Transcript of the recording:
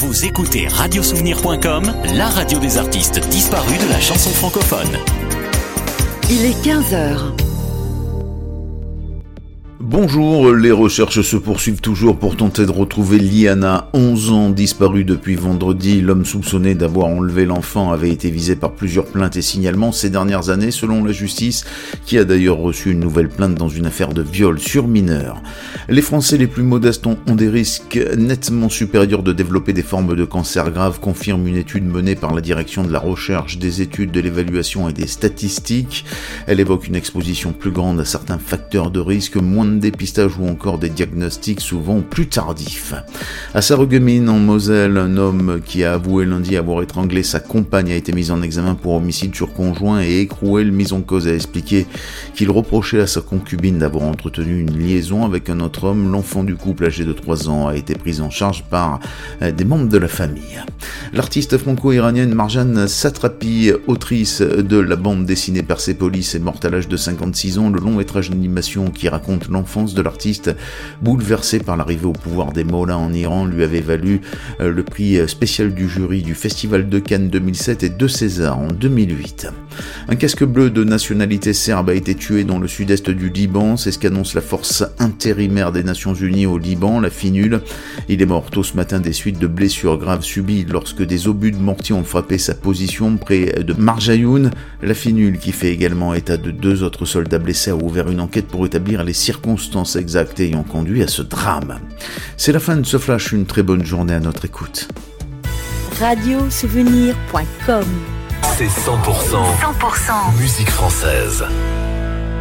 Vous écoutez radiosouvenir.com, la radio des artistes disparus de la chanson francophone. Il est 15h. Bonjour, les recherches se poursuivent toujours pour tenter de retrouver Liana, 11 ans, disparue depuis vendredi. L'homme soupçonné d'avoir enlevé l'enfant avait été visé par plusieurs plaintes et signalements ces dernières années, selon la justice, qui a d'ailleurs reçu une nouvelle plainte dans une affaire de viol sur mineur. Les Français les plus modestes ont des risques nettement supérieurs de développer des formes de cancer graves, confirme une étude menée par la direction de la recherche, des études, de l'évaluation et des statistiques. Elle évoque une exposition plus grande à certains facteurs de risque, moins de dépistage ou encore des diagnostics souvent plus tardifs. À Sarreguemines, en Moselle, un homme qui a avoué lundi avoir étranglé sa compagne a été mis en examen pour homicide sur conjoint et écroué. Le mis en cause a expliqué qu'il reprochait à sa concubine d'avoir entretenu une liaison avec un autre homme. L'enfant du couple, âgé de 3 ans, a été pris en charge par des membres de la famille. L'artiste franco-iranienne Marjane Satrapi, autrice de la bande dessinée Persépolis, est morte à l'âge de 56 ans. Le long métrage d'animation qui raconte l'enfance de l'artiste, bouleversé par l'arrivée au pouvoir des mollahs en Iran, lui avait valu le prix spécial du jury du Festival de Cannes 2007 et 2 Césars en 2008. Un casque bleu de nationalité serbe a été tué dans le sud-est du Liban, c'est ce qu'annonce la force intérimaire des Nations Unies au Liban, la FINUL. Il est mort tôt ce matin des suites de blessures graves subies lorsque des obus de mortier ont frappé sa position près de Marjayoun. La FINUL, qui fait également état de 2 autres soldats blessés, a ouvert une enquête pour établir les circonstances exactes ayant conduit à ce drame. C'est la fin de ce flash, une très bonne journée à notre écoute. Radiosouvenir.com. C'est 100% musique française.